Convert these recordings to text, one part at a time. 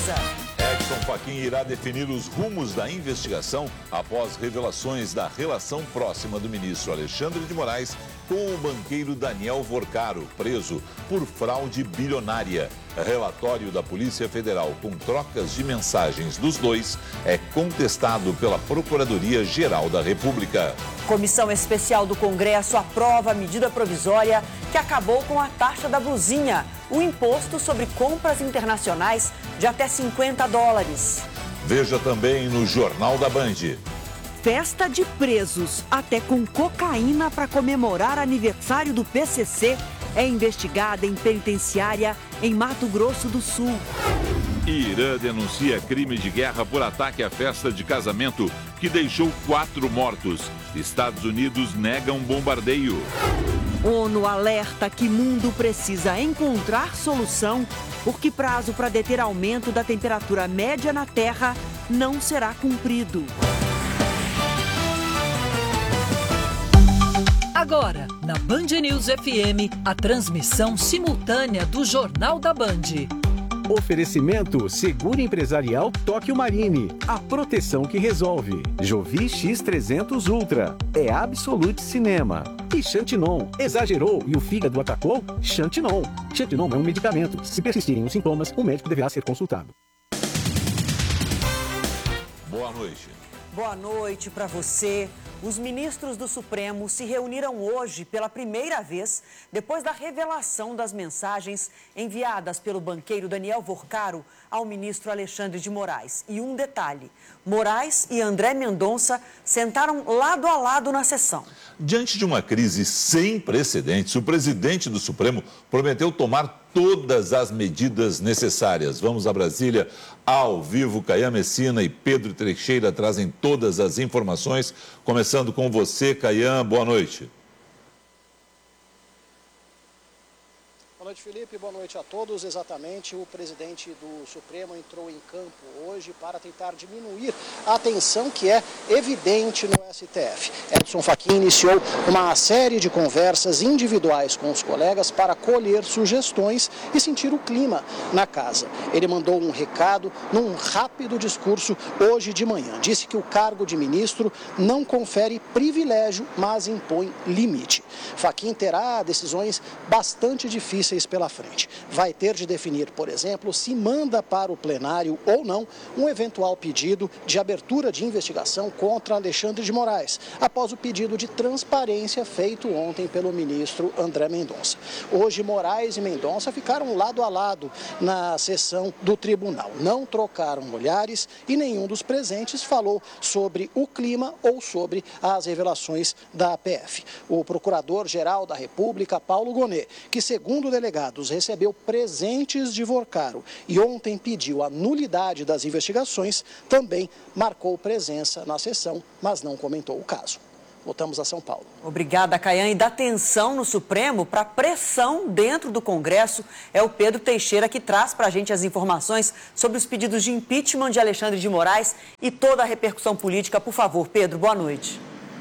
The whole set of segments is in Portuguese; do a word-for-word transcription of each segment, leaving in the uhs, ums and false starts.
Brisa. Edson Fachin irá definir os rumos da investigação após revelações da relação próxima do ministro Alexandre de Moraes com o banqueiro Daniel Vorcaro, preso por fraude bilionária. Relatório da Polícia Federal com trocas de mensagens dos dois é contestado pela Procuradoria-Geral da República. Comissão Especial do Congresso aprova a medida provisória que acabou com a taxa da blusinha, o imposto sobre compras internacionais de até cinquenta dólares. Veja também no Jornal da Band. Festa de presos, até com cocaína para comemorar aniversário do P C C, é investigada em penitenciária em Mato Grosso do Sul. Irã denuncia crime de guerra por ataque à festa de casamento que deixou quatro mortos. Estados Unidos negam bombardeio. ONU alerta que mundo precisa encontrar solução, porque prazo para deter aumento da temperatura média na Terra não será cumprido. Agora, na Band News F M, a transmissão simultânea do Jornal da Band. Oferecimento Seguro Empresarial Tóquio Marine. A proteção que resolve. Jovi X trezentos Ultra. É Absolute Cinema. E Xantinon. Exagerou e o fígado atacou? Xantinon. Xantinon é um medicamento. Se persistirem os sintomas, o médico deverá ser consultado. Boa noite. Boa noite para você. Os ministros do Supremo se reuniram hoje pela primeira vez depois da revelação das mensagens enviadas pelo banqueiro Daniel Vorcaro ao ministro Alexandre de Moraes. E um detalhe, Moraes e André Mendonça sentaram lado a lado na sessão. Diante de uma crise sem precedentes, o presidente do Supremo prometeu tomar todas as medidas necessárias. Vamos a Brasília, ao vivo. Caian Messina e Pedro Teixeira trazem todas as informações. Começando com você, Caian, boa noite. Boa noite, Felipe. Boa noite a todos. Exatamente, o presidente do Supremo entrou em campo hoje para tentar diminuir a tensão que é evidente no S T F. Edson Fachin iniciou uma série de conversas individuais com os colegas para colher sugestões e sentir o clima na casa. Ele mandou um recado num rápido discurso hoje de manhã. Disse que o cargo de ministro não confere privilégio, mas impõe limite. Fachin terá decisões bastante difíceis pela frente. Vai ter de definir, por exemplo, se manda para o plenário ou não um eventual pedido de abertura de investigação contra Alexandre de Moraes, após o pedido de transparência feito ontem pelo ministro André Mendonça. Hoje, Moraes e Mendonça ficaram lado a lado na sessão do tribunal. Não trocaram olhares e nenhum dos presentes falou sobre o clima ou sobre as revelações da P F. O procurador-geral da República, Paulo Gonet, que segundo o delegados recebeu presentes de Vorcaro e ontem pediu a nulidade das investigações, também marcou presença na sessão, mas não comentou o caso. Voltamos a São Paulo. Obrigada, Caian. E da tensão no Supremo para pressão dentro do Congresso, é o Pedro Teixeira que traz para a gente as informações sobre os pedidos de impeachment de Alexandre de Moraes e toda a repercussão política. Por favor, Pedro, boa noite.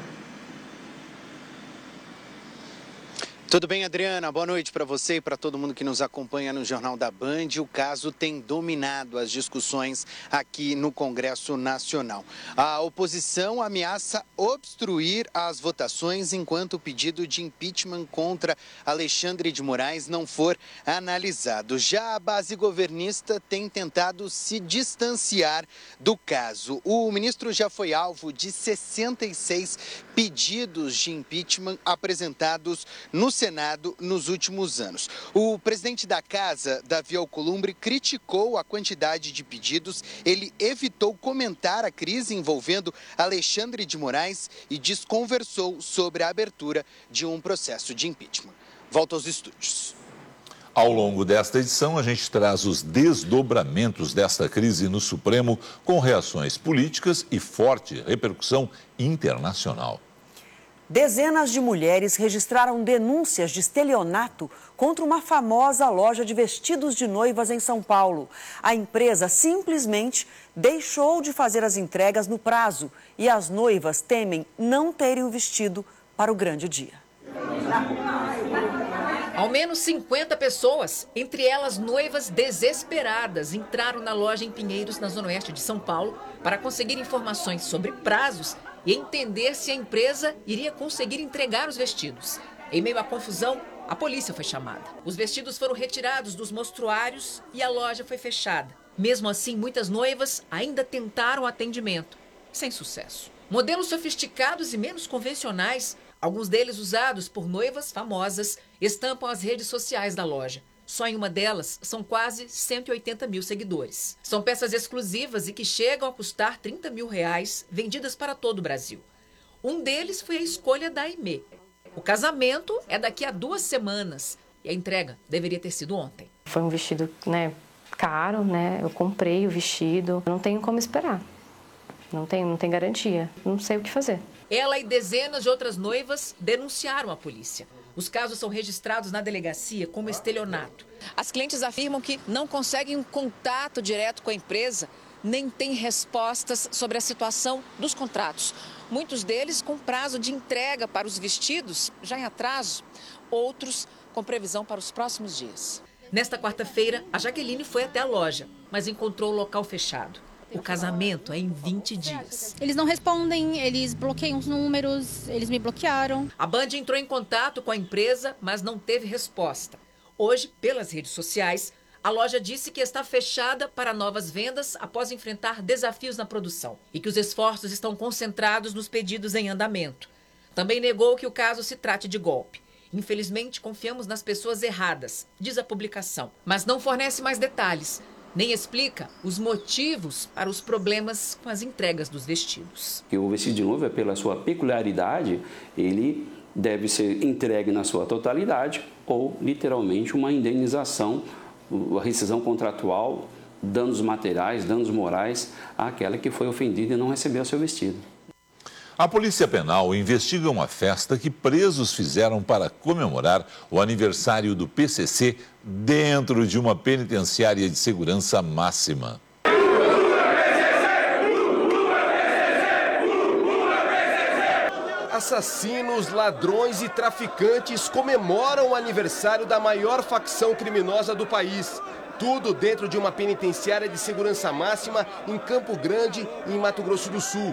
Tudo bem, Adriana? Boa noite para você e para todo mundo que nos acompanha no Jornal da Band. O caso tem dominado as discussões aqui no Congresso Nacional. A oposição ameaça obstruir as votações enquanto o pedido de impeachment contra Alexandre de Moraes não for analisado. Já a base governista tem tentado se distanciar do caso. O ministro já foi alvo de sessenta e seis pedidos de impeachment apresentados no Senado nos últimos anos. O presidente da Casa, Davi Alcolumbre, criticou a quantidade de pedidos. Ele evitou comentar a crise envolvendo Alexandre de Moraes e desconversou sobre a abertura de um processo de impeachment. Volto aos estúdios. Ao longo desta edição, a gente traz os desdobramentos desta crise no Supremo, com reações políticas e forte repercussão internacional. Dezenas de mulheres registraram denúncias de estelionato contra uma famosa loja de vestidos de noivas em São Paulo. A empresa simplesmente deixou de fazer as entregas no prazo e as noivas temem não terem o vestido para o grande dia. A Ao menos cinquenta pessoas, entre elas noivas desesperadas, entraram na loja em Pinheiros, na zona oeste de São Paulo, para conseguir informações sobre prazos e entender se a empresa iria conseguir entregar os vestidos. Em meio à confusão, a polícia foi chamada. Os vestidos foram retirados dos mostruários e a loja foi fechada. Mesmo assim, muitas noivas ainda tentaram o atendimento, sem sucesso. Modelos sofisticados e menos convencionais, alguns deles usados por noivas famosas, estampam as redes sociais da loja. Só em uma delas são quase cento e oitenta mil seguidores. São peças exclusivas e que chegam a custar trinta mil reais, vendidas para todo o Brasil. Um deles foi a escolha da Aimee. O casamento é daqui a duas semanas e a entrega deveria ter sido ontem. Foi um vestido, né, caro, né? Eu comprei o vestido, não tenho como esperar. Não tem, não tem garantia, não sei o que fazer. Ela e dezenas de outras noivas denunciaram a polícia. Os casos são registrados na delegacia como estelionato. As clientes afirmam que não conseguem um contato direto com a empresa, nem têm respostas sobre a situação dos contratos. Muitos deles com prazo de entrega para os vestidos já em atraso, outros com previsão para os próximos dias. Nesta quarta-feira, a Jaqueline foi até a loja, mas encontrou o local fechado. O casamento é em vinte dias. Eles não respondem, eles bloqueiam os números, eles me bloquearam. A Band entrou em contato com a empresa, mas não teve resposta. Hoje, pelas redes sociais, a loja disse que está fechada para novas vendas após enfrentar desafios na produção e que os esforços estão concentrados nos pedidos em andamento. Também negou que o caso se trate de golpe. Infelizmente, confiamos nas pessoas erradas, diz a publicação, mas não fornece mais detalhes. Nem explica os motivos para os problemas com as entregas dos vestidos. O vestido de noiva, pela sua peculiaridade, ele deve ser entregue na sua totalidade ou, literalmente, uma indenização, a rescisão contratual, danos materiais, danos morais àquela que foi ofendida e não recebeu o seu vestido. A Polícia Penal investiga uma festa que presos fizeram para comemorar o aniversário do P C C dentro de uma penitenciária de segurança máxima. Assassinos, ladrões e traficantes comemoram o aniversário da maior facção criminosa do país. Tudo dentro de uma penitenciária de segurança máxima em Campo Grande, em Mato Grosso do Sul.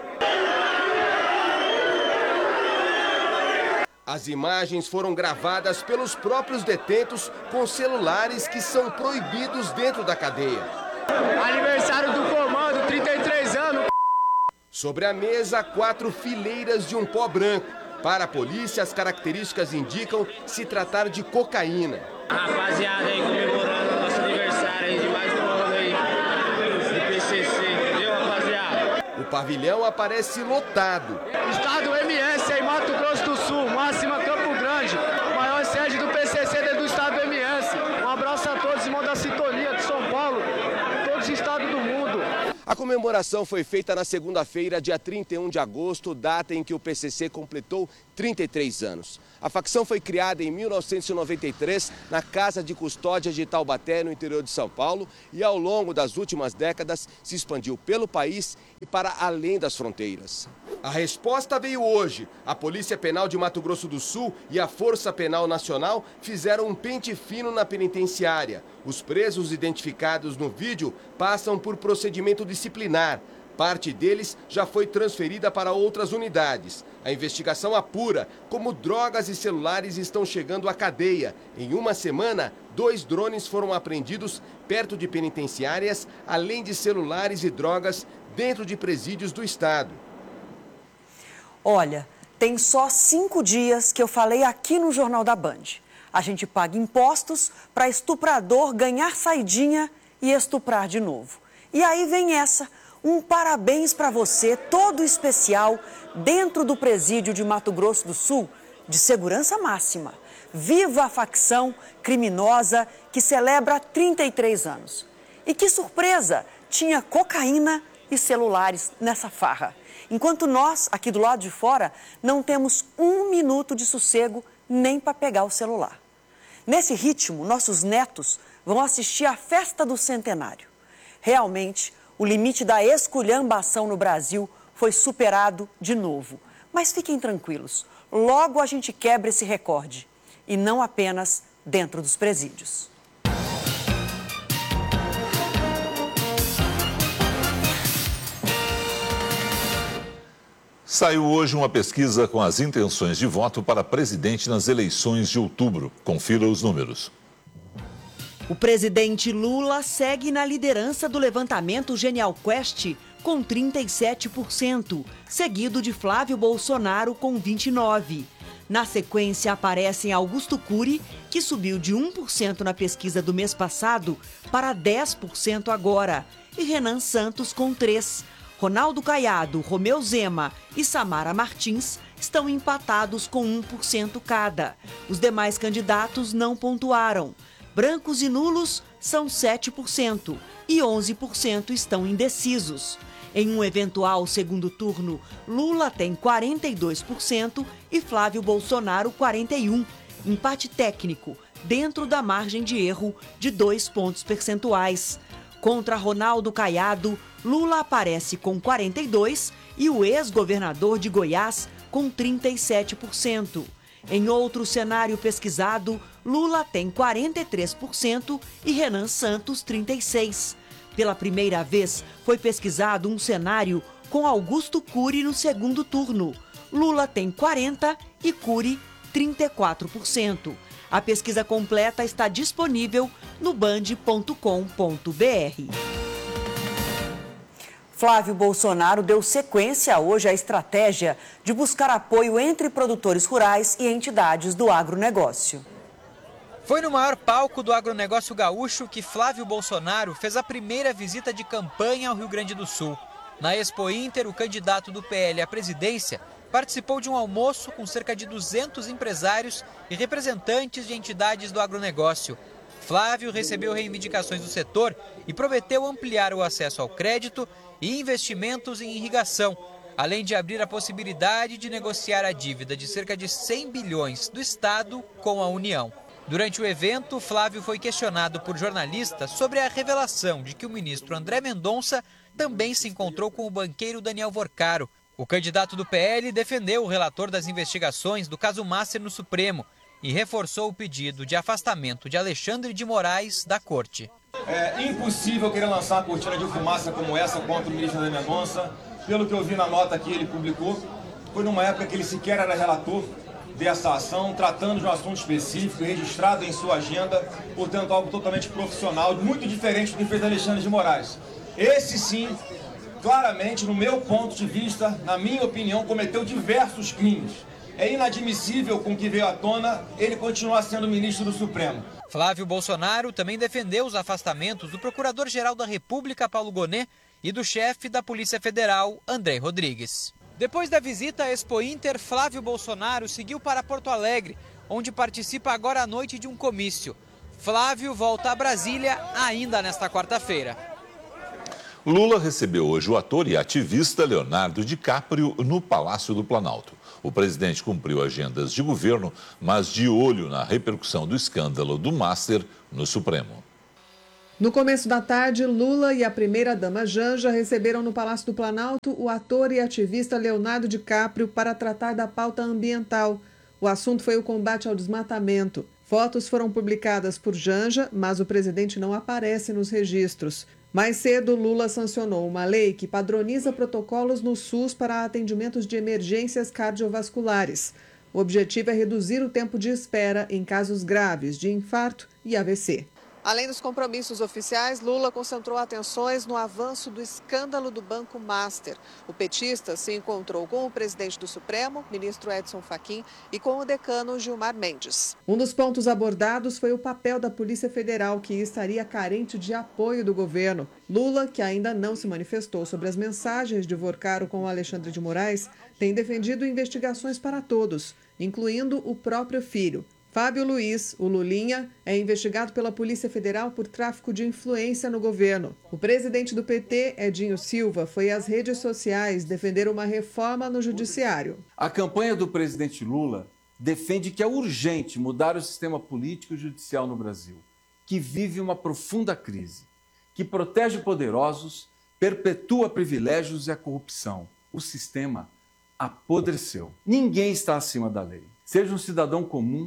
As imagens foram gravadas pelos próprios detentos com celulares que são proibidos dentro da cadeia. Aniversário do comando, trinta e três anos. Sobre a mesa, quatro fileiras de um pó branco. Para a polícia, as características indicam se tratar de cocaína. Rapaziada aí comemorando o nosso aniversário aí de mais um ano aí do P C C, entendeu, rapaziada? O pavilhão aparece lotado. Estado M S em Mato Grosso do Sul, máxima Campo Grande, maior sede do P C C dentro do estado M S. Um abraço a todos, irmãos da sintonia de São Paulo, todos os estados do mundo. A comemoração foi feita na segunda-feira, dia trinta e um de agosto, data em que o P C C completou trinta e três anos. A facção foi criada em mil novecentos e noventa e três na Casa de Custódia de Taubaté, no interior de São Paulo, e ao longo das últimas décadas se expandiu pelo país e para além das fronteiras. A resposta veio hoje. A Polícia Penal de Mato Grosso do Sul e a Força Penal Nacional fizeram um pente fino na penitenciária. Os presos identificados no vídeo passam por procedimento disciplinar. Parte deles já foi transferida para outras unidades. A investigação apura como drogas e celulares estão chegando à cadeia. Em uma semana, dois drones foram apreendidos perto de penitenciárias, além de celulares e drogas dentro de presídios do estado. Olha, tem só cinco dias que eu falei aqui no Jornal da Band. A gente paga impostos para estuprador ganhar saidinha e estuprar de novo. E aí vem essa, um parabéns para você, todo especial, dentro do presídio de Mato Grosso do Sul, de segurança máxima. Viva a facção criminosa que celebra trinta e três anos. E que surpresa, tinha cocaína e celulares nessa farra. Enquanto nós, aqui do lado de fora, não temos um minuto de sossego nem para pegar o celular. Nesse ritmo, nossos netos vão assistir à festa do centenário. Realmente, o limite da esculhambação no Brasil foi superado de novo. Mas fiquem tranquilos, logo a gente quebra esse recorde. e não apenas dentro dos presídios. Saiu hoje uma pesquisa com as intenções de voto para presidente nas eleições de outubro. Confira os números. O presidente Lula segue na liderança do levantamento Genial Quest com trinta e sete por cento, seguido de Flávio Bolsonaro com vinte e nove por cento. Na sequência aparecem Augusto Cury, que subiu de um por cento na pesquisa do mês passado para dez por cento agora, e Renan Santos com três por cento. Ronaldo Caiado, Romeu Zema e Samara Martins estão empatados com um por cento cada. Os demais candidatos não pontuaram. Brancos e nulos são sete por cento e onze por cento estão indecisos. Em um eventual segundo turno, Lula tem quarenta e dois por cento e Flávio Bolsonaro quarenta e um por cento. Empate técnico, dentro da margem de erro de dois pontos percentuais. Contra Ronaldo Caiado, Lula aparece com quarenta e dois por cento e o ex-governador de Goiás com trinta e sete por cento. Em outro cenário pesquisado, Lula tem quarenta e três por cento e Renan Santos trinta e seis por cento. Pela primeira vez, foi pesquisado um cenário com Augusto Cury no segundo turno. Lula tem quarenta por cento e Cury trinta e quatro por cento. A pesquisa completa está disponível no band ponto com ponto br. Flávio Bolsonaro deu sequência hoje à estratégia de buscar apoio entre produtores rurais e entidades do agronegócio. Foi no maior palco do agronegócio gaúcho que Flávio Bolsonaro fez a primeira visita de campanha ao Rio Grande do Sul. Na Expo Inter, o candidato do P L à presidência participou de um almoço com cerca de duzentos empresários e representantes de entidades do agronegócio. Flávio recebeu reivindicações do setor e prometeu ampliar o acesso ao crédito e investimentos em irrigação, além de abrir a possibilidade de negociar a dívida de cerca de cem bilhões do Estado com a União. Durante o evento, Flávio foi questionado por jornalistas sobre a revelação de que o ministro André Mendonça também se encontrou com o banqueiro Daniel Vorcaro. O candidato do P L defendeu o relator das investigações do caso Master no Supremo e reforçou o pedido de afastamento de Alexandre de Moraes da corte. É impossível querer lançar uma cortina de fumaça como essa contra o ministro André Mendonça. Pelo que eu vi na nota que ele publicou, foi numa época que ele sequer era relator dessa ação, tratando de um assunto específico, registrado em sua agenda, portanto algo totalmente profissional, muito diferente do que fez Alexandre de Moraes. Esse sim, claramente, no meu ponto de vista, na minha opinião, cometeu diversos crimes. É inadmissível com o que veio à tona ele continuar sendo ministro do Supremo. Flávio Bolsonaro também defendeu os afastamentos do Procurador-Geral da República, Paulo Gonet, e do chefe da Polícia Federal, André Rodrigues. Depois da visita à Expo Inter, Flávio Bolsonaro seguiu para Porto Alegre, onde participa agora à noite de um comício. Flávio volta a Brasília ainda nesta quarta-feira. Lula recebeu hoje o ator e ativista Leonardo DiCaprio no Palácio do Planalto. O presidente cumpriu agendas de governo, mas de olho na repercussão do escândalo do Master no Supremo. No começo da tarde, Lula e a primeira-dama Janja receberam no Palácio do Planalto o ator e ativista Leonardo DiCaprio para tratar da pauta ambiental. O assunto foi o combate ao desmatamento. Fotos foram publicadas por Janja, mas o presidente não aparece nos registros. Mais cedo, Lula sancionou uma lei que padroniza protocolos no SUS para atendimentos de emergências cardiovasculares. O objetivo é reduzir o tempo de espera em casos graves de infarto e A V C. Além dos compromissos oficiais, Lula concentrou atenções no avanço do escândalo do Banco Master. O petista se encontrou com o presidente do Supremo, ministro Edson Fachin, e com o decano Gilmar Mendes. Um dos pontos abordados foi o papel da Polícia Federal, que estaria carente de apoio do governo. Lula, que ainda não se manifestou sobre as mensagens de Vorcaro com Alexandre de Moraes, tem defendido investigações para todos, incluindo o próprio filho. Fábio Luiz, o Lulinha, é investigado pela Polícia Federal por tráfico de influência no governo. O presidente do P T, Edinho Silva, foi às redes sociais defender uma reforma no judiciário. A campanha do presidente Lula defende que é urgente mudar o sistema político e judicial no Brasil, que vive uma profunda crise, que protege poderosos, perpetua privilégios e a corrupção. O sistema apodreceu. Ninguém está acima da lei. Seja um cidadão comum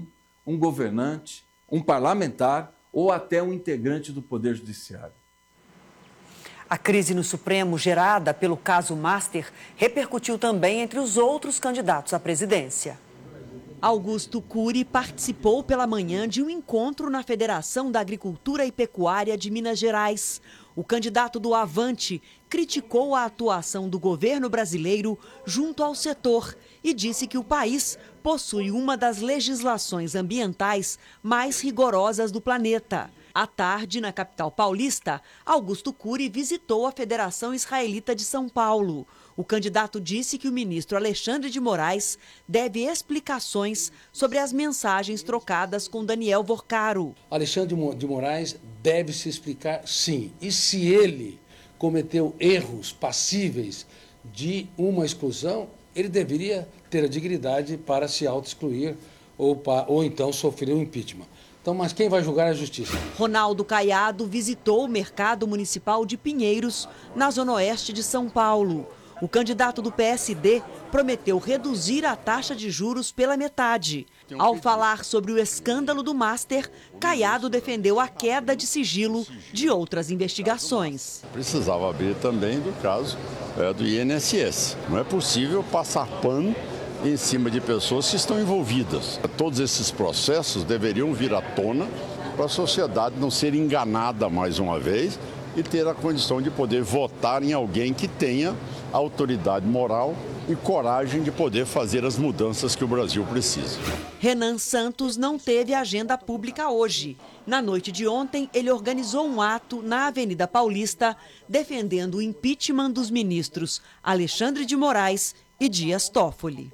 um governante, um parlamentar ou até um integrante do Poder Judiciário. A crise no Supremo, gerada pelo caso Master, repercutiu também entre os outros candidatos à presidência. Augusto Cury participou pela manhã de um encontro na Federação da Agricultura e Pecuária de Minas Gerais. O candidato do Avante criticou a atuação do governo brasileiro junto ao setor e disse que o país possui uma das legislações ambientais mais rigorosas do planeta. À tarde, na capital paulista, Augusto Cury visitou a Federação Israelita de São Paulo. O candidato disse que o ministro Alexandre de Moraes deve explicações sobre as mensagens trocadas com Daniel Vorcaro. Alexandre de Moraes deve se explicar, sim. E se ele cometeu erros passíveis de uma exclusão, ele deveria ter a dignidade para se auto-excluir ou, para, ou então sofrer um impeachment. Então, mas quem vai julgar é a justiça. Ronaldo Caiado visitou o mercado municipal de Pinheiros, na zona oeste de São Paulo. O candidato do P S D prometeu reduzir a taxa de juros pela metade. Ao falar sobre o escândalo do Master, Caiado defendeu a queda de sigilo de outras investigações. Precisava abrir também do caso é, do I N S S. Não é possível passar pano em cima de pessoas que estão envolvidas. Todos esses processos deveriam vir à tona para a sociedade não ser enganada mais uma vez e ter a condição de poder votar em alguém que tenha autoridade moral e coragem de poder fazer as mudanças que o Brasil precisa. Renan Santos não teve agenda pública hoje. Na noite de ontem, ele organizou um ato na Avenida Paulista defendendo o impeachment dos ministros Alexandre de Moraes e Dias Toffoli.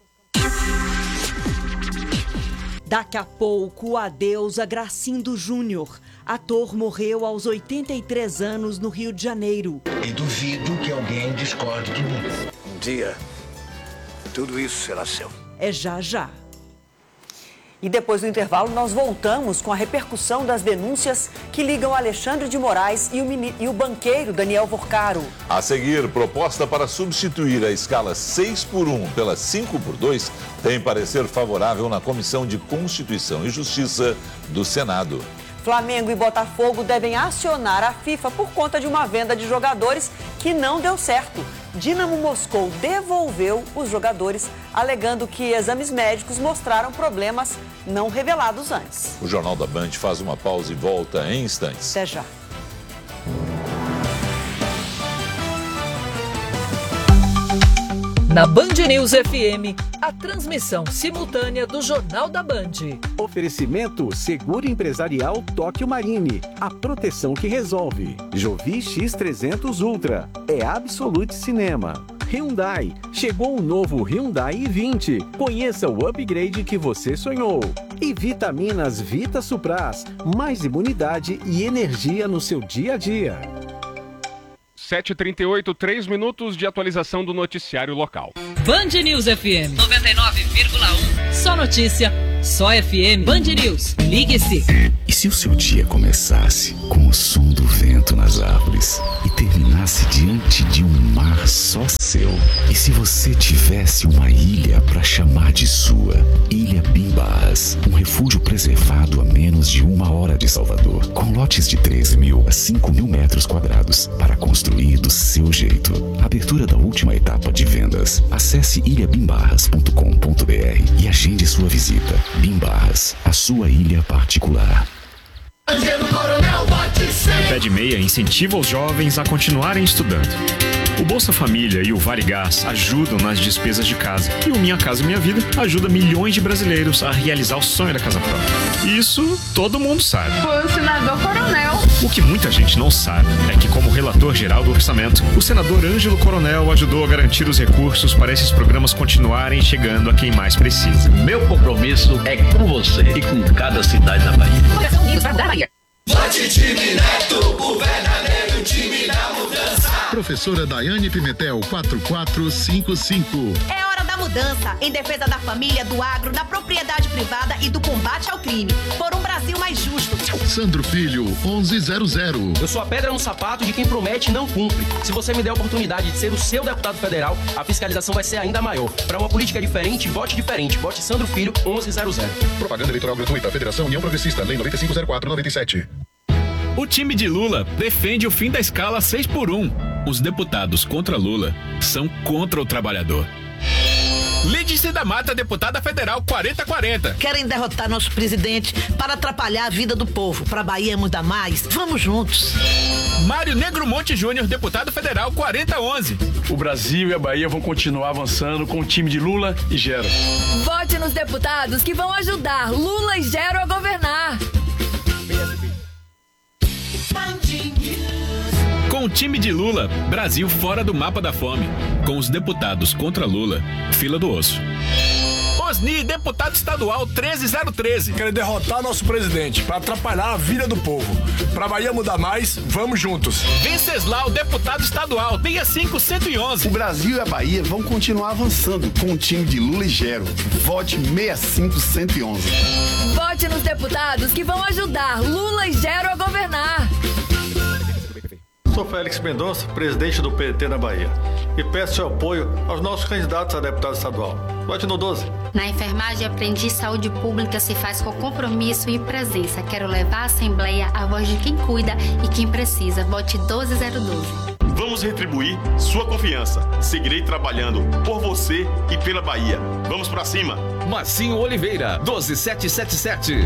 Daqui a pouco, o adeus a Gracindo Júnior. Ator morreu aos oitenta e três anos no Rio de Janeiro. E duvido que alguém discorde de mim. Um dia, tudo isso será seu. É já já. E depois do intervalo, nós voltamos com a repercussão das denúncias que ligam Alexandre de Moraes e o, mini... e o banqueiro Daniel Vorcaro. A seguir, proposta para substituir a escala seis por um pela cinco por dois tem parecer favorável na Comissão de Constituição e Justiça do Senado. Flamengo e Botafogo devem acionar a FIFA por conta de uma venda de jogadores que não deu certo. Dinamo Moscou devolveu os jogadores, alegando que exames médicos mostraram problemas não revelados antes. O Jornal da Band faz uma pausa e volta em instantes. Até já. Na Band News F M, a transmissão simultânea do Jornal da Band. Oferecimento Seguro Empresarial Tóquio Marine, a proteção que resolve. Jovi X trezentos Ultra, é Absolute Cinema. Hyundai, chegou o novo Hyundai i vinte. Conheça o upgrade que você sonhou. E Vitaminas Vita Supras, mais imunidade e energia no seu dia a dia. sete e trinta e oito, três minutos de atualização do noticiário local. Band News F M noventa e nove vírgula um. Só notícia, só F M. Band News, ligue-se. E se o seu dia começasse com o som do vento nas árvores e terminasse diante de um mar só seu? E se você tivesse uma ilha para chamar de sua? Ilha Bimbas, um refúgio preservado a menos de uma hora de Salvador, com lotes de treze mil a cinco mil metros quadrados para construir do seu jeito. Abertura da última etapa de vendas. Acesse ilha bimbarras ponto com ponto br e agende sua visita. Bimbarras, a sua ilha particular. O Pé de Meia incentiva os jovens a continuarem estudando. O Bolsa Família e o Varigás ajudam nas despesas de casa. E o Minha Casa Minha Vida ajuda milhões de brasileiros a realizar o sonho da casa própria. Isso todo mundo sabe. Foi o senador Coronel. O que muita gente não sabe é que, como relator geral do orçamento, o senador Ângelo Coronel ajudou a garantir os recursos para esses programas continuarem chegando a quem mais precisa. Meu compromisso é com você e com cada cidade da Bahia. Vote time Neto, o verdadeiro time da mudança. Professora Daiane Pimentel, quatro quatro cinco cinco. É hora da mudança, em defesa da família, do agro, da propriedade privada e do combate ao crime. Por um Brasil mais justo. Sandro Filho, onze zero zero. Eu sou a pedra no sapato de quem promete e não cumpre. Se você me der a oportunidade de ser o seu deputado federal, a fiscalização vai ser ainda maior. Para uma política diferente, vote diferente. Vote Sandro Filho, onze zero zero. Propaganda eleitoral gratuita. Federação União Progressista. Lei noventa e cinco zero quatro noventa e sete. O time de Lula defende o fim da escala seis por um. Os deputados contra Lula são contra o trabalhador. Lídice da Mata, deputada federal quarenta quarenta. Querem derrotar nosso presidente para atrapalhar a vida do povo. Para a Bahia mudar mais, vamos juntos. Mário Negro Monte Júnior, deputado federal quarenta onze. O Brasil e a Bahia vão continuar avançando com o time de Lula e Gero. Vote nos deputados que vão ajudar Lula e Gero a governar. Com o time de Lula, Brasil fora do mapa da fome. Com os deputados contra Lula, fila do osso. Osni, deputado estadual treze zero treze. Querem derrotar nosso presidente para atrapalhar a vida do povo. Pra Bahia mudar mais, vamos juntos. Venceslau, deputado estadual sessenta e cinco cento e onze. O Brasil e a Bahia vão continuar avançando com o time de Lula e Gero. Vote sessenta e cinco cento e onze. Vote nos deputados que vão ajudar Lula e Gero a governar. Sou Félix Mendonça, presidente do P T na Bahia, e peço seu apoio aos nossos candidatos a deputado estadual. Vote no doze. Na enfermagem, aprendi saúde pública se faz com compromisso e presença. Quero levar à Assembleia a voz de quem cuida e quem precisa. Vote doze zero doze. Vamos retribuir sua confiança. Seguirei trabalhando por você e pela Bahia. Vamos pra cima. Marcinho Oliveira, doze sete sete sete.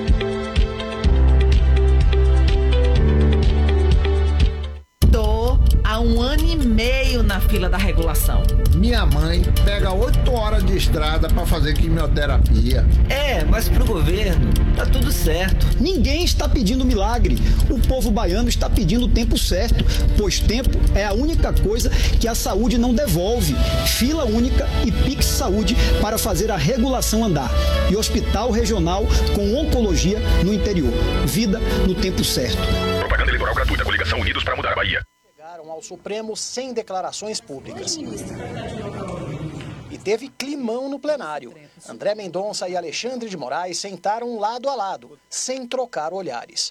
Há um ano e meio na fila da regulação. Minha mãe pega oito horas de estrada para fazer quimioterapia. É, mas pro governo tá tudo certo. Ninguém está pedindo milagre. O povo baiano está pedindo o tempo certo, pois tempo é a única coisa que a saúde não devolve. Fila única e Pix Saúde para fazer a regulação andar. E hospital regional com oncologia no interior. Vida no tempo certo. Propaganda eleitoral gratuita. Coligação Unidos para mudar a Bahia. Ao Supremo sem declarações públicas. E teve climão no plenário. André Mendonça e Alexandre de Moraes sentaram lado a lado, sem trocar olhares.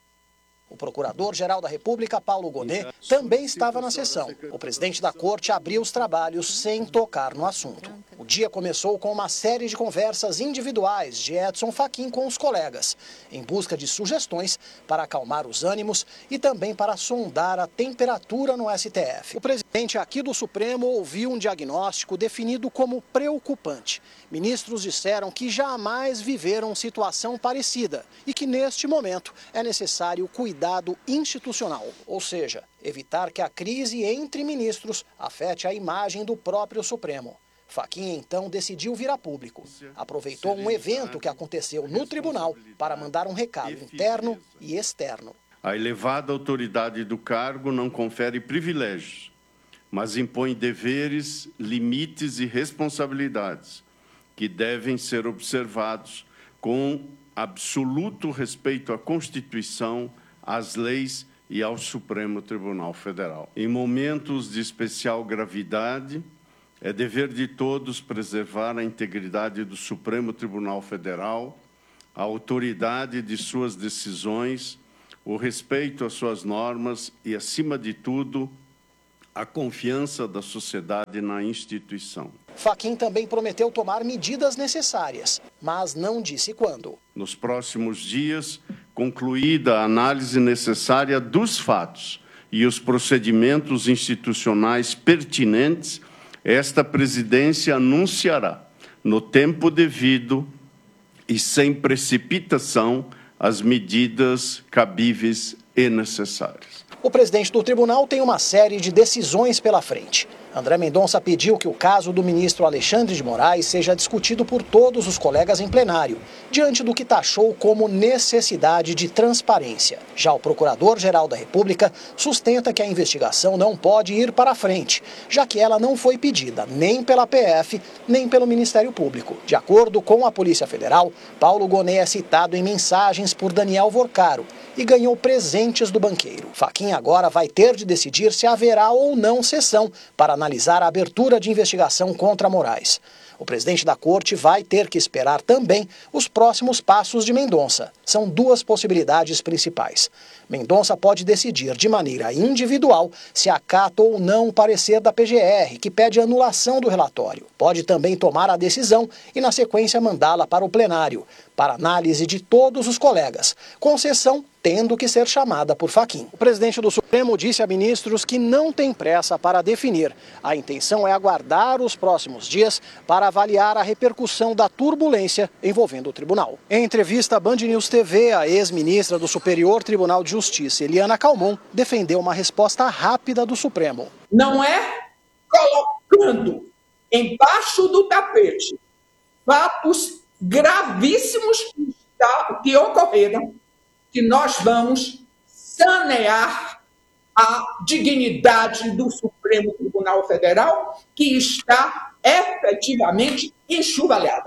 O Procurador-Geral da República, Paulo Gonet, também estava na sessão. O presidente da Corte abriu os trabalhos sem tocar no assunto. O dia começou com uma série de conversas individuais de Edson Fachin com os colegas, em busca de sugestões para acalmar os ânimos e também para sondar a temperatura no S T F. O presidente aqui do Supremo ouviu um diagnóstico definido como preocupante. Ministros disseram que jamais viveram situação parecida e que, neste momento, é necessário cuidado institucional, ou seja, evitar que a crise entre ministros afete a imagem do próprio Supremo. Fachin, então, decidiu vir a público. Aproveitou um evento que aconteceu no tribunal para mandar um recado interno e externo. A elevada autoridade do cargo não confere privilégios, mas impõe deveres, limites e responsabilidades que devem ser observados com absoluto respeito à Constituição, às leis e ao Supremo Tribunal Federal. Em momentos de especial gravidade, é dever de todos preservar a integridade do Supremo Tribunal Federal, a autoridade de suas decisões, o respeito às suas normas e, acima de tudo, a confiança da sociedade na instituição. Fachin também prometeu tomar medidas necessárias, mas não disse quando. Nos próximos dias, concluída a análise necessária dos fatos e os procedimentos institucionais pertinentes, esta presidência anunciará, no tempo devido e sem precipitação, as medidas cabíveis e necessárias. O presidente do tribunal tem uma série de decisões pela frente. André Mendonça pediu que o caso do ministro Alexandre de Moraes seja discutido por todos os colegas em plenário, diante do que taxou como necessidade de transparência. Já o Procurador-Geral da República sustenta que a investigação não pode ir para frente, já que ela não foi pedida nem pela P F, nem pelo Ministério Público. De acordo com a Polícia Federal, Paulo Gonet é citado em mensagens por Daniel Vorcaro e ganhou presentes do banqueiro. Fachin agora vai ter de decidir se haverá ou não sessão para analisar a abertura de investigação contra Moraes. O presidente da corte vai ter que esperar também os próximos passos de Mendonça. São duas possibilidades principais. Mendonça pode decidir de maneira individual se acata ou não o parecer da P G R, que pede anulação do relatório. Pode também tomar a decisão e, na sequência, mandá-la para o plenário, para análise de todos os colegas, com sessão tendo que ser chamada por Fachin. O presidente do Supremo disse a ministros que não tem pressa para definir. A intenção é aguardar os próximos dias para avaliar a repercussão da turbulência envolvendo o tribunal. Em entrevista à Band News T V, a ex-ministra do Superior Tribunal de Justiça, Eliana Calmon, defendeu uma resposta rápida do Supremo. Não é colocando embaixo do tapete fatos gravíssimos que ocorreram que nós vamos sanear a dignidade do Supremo Tribunal Federal, que está efetivamente enxovalhada.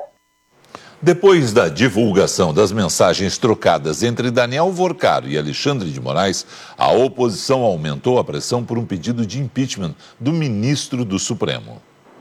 Depois da divulgação das mensagens trocadas entre Daniel Vorcaro e Alexandre de Moraes, a oposição aumentou a pressão por um pedido de impeachment do ministro do Supremo.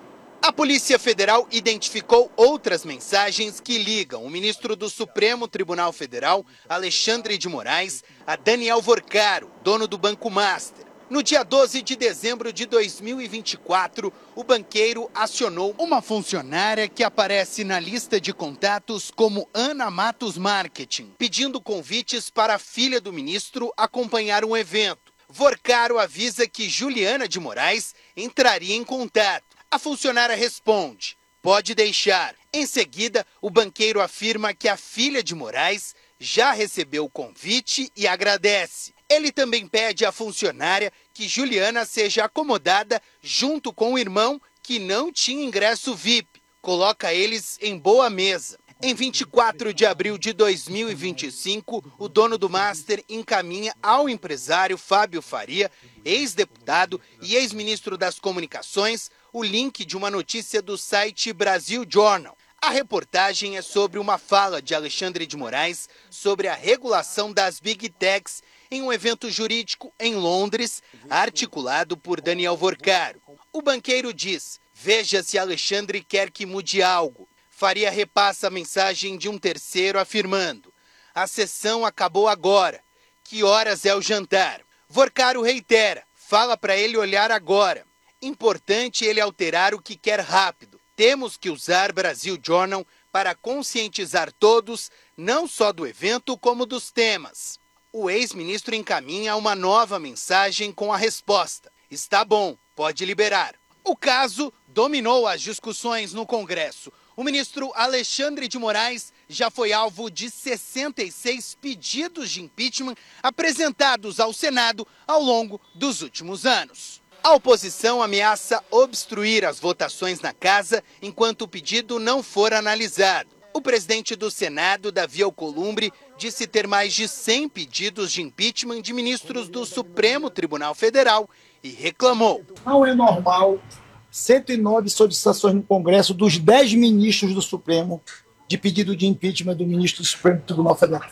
A Polícia Federal identificou outras mensagens que ligam o ministro do Supremo Tribunal Federal, Alexandre de Moraes, a Daniel Vorcaro, dono do Banco Master. No dia doze de dezembro de dois mil e vinte e quatro, o banqueiro acionou uma funcionária que aparece na lista de contatos como Ana Matos Marketing, pedindo convites para a filha do ministro acompanhar um evento. Vorcaro avisa que Juliana de Moraes entraria em contato. A funcionária responde, pode deixar. Em seguida, o banqueiro afirma que a filha de Moraes já recebeu o convite e agradece. Ele também pede à funcionária que Juliana seja acomodada junto com o irmão que não tinha ingresso V I P. Coloca eles em boa mesa. Em vinte e quatro de abril de dois mil e vinte e cinco, o dono do Master encaminha ao empresário Fábio Faria, ex-deputado e ex-ministro das Comunicações, o link de uma notícia do site Brasil Journal. A reportagem é sobre uma fala de Alexandre de Moraes sobre a regulação das Big Techs em um evento jurídico em Londres, articulado por Daniel Vorcaro. O banqueiro diz, veja se Alexandre quer que mude algo. Faria repassa a mensagem de um terceiro afirmando, a sessão acabou agora, que horas é o jantar? Vorcaro reitera, fala para ele olhar agora. Importante ele alterar o que quer rápido. Temos que usar Brasil Journal para conscientizar todos, não só do evento, como dos temas. O ex-ministro encaminha uma nova mensagem com a resposta. Está bom, pode liberar. O caso dominou as discussões no Congresso. O ministro Alexandre de Moraes já foi alvo de sessenta e seis pedidos de impeachment apresentados ao Senado ao longo dos últimos anos. A oposição ameaça obstruir as votações na casa enquanto o pedido não for analisado. O presidente do Senado, Davi Alcolumbre, disse ter mais de cem pedidos de impeachment de ministros do Supremo Tribunal Federal e reclamou. Não é normal cento e nove solicitações no Congresso dos dez ministros do Supremo de pedido de impeachment do ministro do Supremo Tribunal Federal.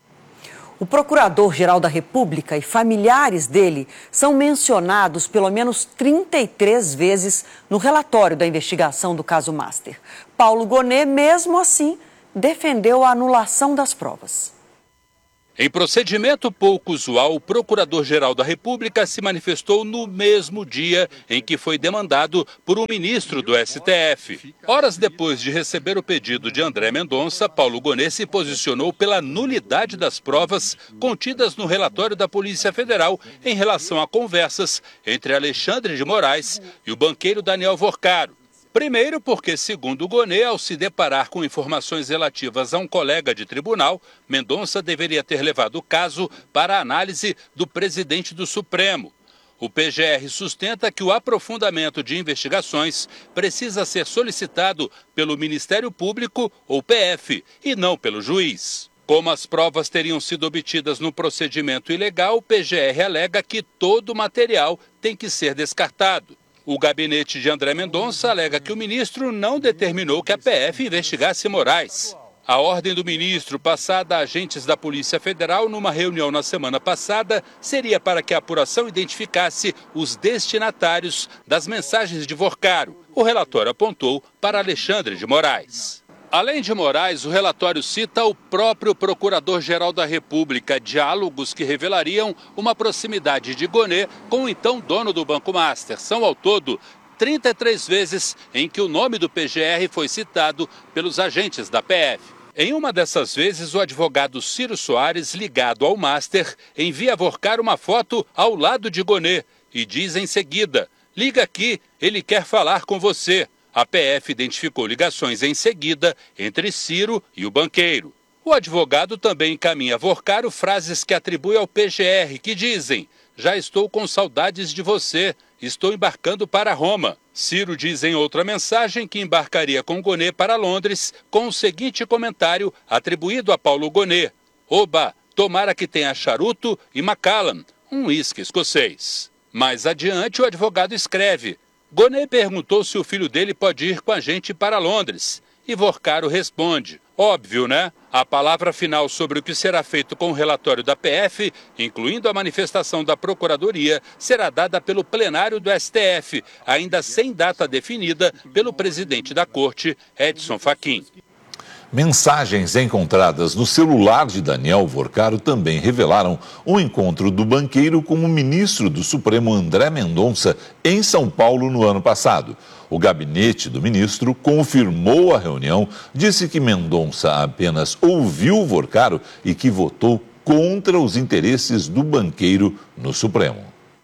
O Procurador-Geral da República e familiares dele são mencionados pelo menos trinta e três vezes no relatório da investigação do caso Master. Paulo Gonet, mesmo assim, defendeu a anulação das provas. Em procedimento pouco usual, o Procurador-Geral da República se manifestou no mesmo dia em que foi demandado por um ministro do S T F. Horas depois de receber o pedido de André Mendonça, Paulo Gonet se posicionou pela nulidade das provas contidas no relatório da Polícia Federal em relação a conversas entre Alexandre de Moraes e o banqueiro Daniel Vorcaro. Primeiro porque, segundo o Gonet, ao se deparar com informações relativas a um colega de tribunal, Mendonça deveria ter levado o caso para a análise do presidente do Supremo. O P G R sustenta que o aprofundamento de investigações precisa ser solicitado pelo Ministério Público ou P F e não pelo juiz. Como as provas teriam sido obtidas no procedimento ilegal, o P G R alega que todo o material tem que ser descartado. O gabinete de André Mendonça alega que o ministro não determinou que a P F investigasse Moraes. A ordem do ministro, passada a agentes da Polícia Federal numa reunião na semana passada, seria para que a apuração identificasse os destinatários das mensagens de Vorcaro. O relatório apontou para Alexandre de Moraes. Além de Moraes, o relatório cita o próprio Procurador-Geral da República, diálogos que revelariam uma proximidade de Gonê com o então dono do Banco Master. São, ao todo, trinta e três vezes em que o nome do P G R foi citado pelos agentes da P F. Em uma dessas vezes, o advogado Ciro Soares, ligado ao Master, envia a Vorcaro uma foto ao lado de Gonê e diz em seguida: liga aqui, ele quer falar com você. A P F identificou ligações em seguida entre Ciro e o banqueiro. O advogado também encaminha a Vorcaro frases que atribui ao P G R, que dizem: já estou com saudades de você, estou embarcando para Roma. Ciro diz em outra mensagem que embarcaria com Gonê para Londres com o seguinte comentário atribuído a Paulo Gonê: oba, tomara que tenha charuto e Macallan, um uísque escocês. Mais adiante, o advogado escreve: Gonê perguntou se o filho dele pode ir com a gente para Londres. E Vorcaro responde: óbvio, né? A palavra final sobre o que será feito com o relatório da P F, incluindo a manifestação da Procuradoria, será dada pelo plenário do S T F, ainda sem data definida pelo presidente da Corte, Edson Fachin. Mensagens encontradas no celular de Daniel Vorcaro também revelaram um encontro do banqueiro com o ministro do Supremo André Mendonça em São Paulo no ano passado. O gabinete do ministro confirmou a reunião, disse que Mendonça apenas ouviu Vorcaro e que votou contra os interesses do banqueiro no Supremo.